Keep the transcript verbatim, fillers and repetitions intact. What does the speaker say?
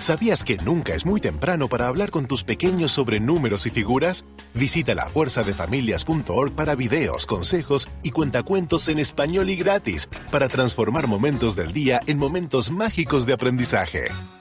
¿Sabías que nunca es muy temprano para hablar con tus pequeños sobre números y figuras? Visita la fuerza de familias punto org para videos, consejos y cuentacuentos en español y gratis para transformar momentos del día en momentos mágicos de aprendizaje.